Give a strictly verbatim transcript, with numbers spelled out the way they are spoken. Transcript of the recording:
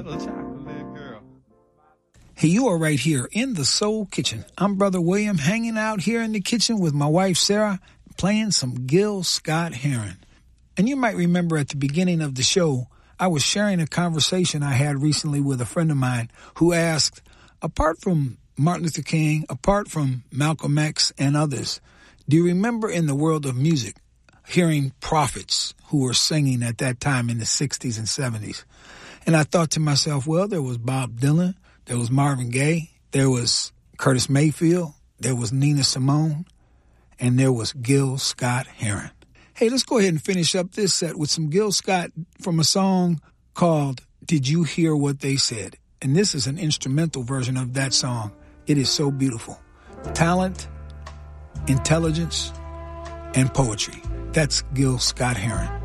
Little chocolate girl. Hey, you are right here in the Soul Kitchen. I'm Brother William, hanging out here in the kitchen with my wife, Sarah, playing some Gil Scott-Heron. And you might remember at the beginning of the show, I was sharing a conversation I had recently with a friend of mine who asked, apart from Martin Luther King, apart from Malcolm X and others, do you remember in the world of music hearing prophets who were singing at that time in the sixties and seventies? And I thought to myself, well, there was Bob Dylan, there was Marvin Gaye, there was Curtis Mayfield, there was Nina Simone, and there was Gil Scott-Heron. Hey, let's go ahead and finish up this set with some Gil Scott from a song called Did You Hear What They Said? And this is an instrumental version of that song. It is so beautiful. Talent, intelligence, and poetry. That's Gil Scott-Heron.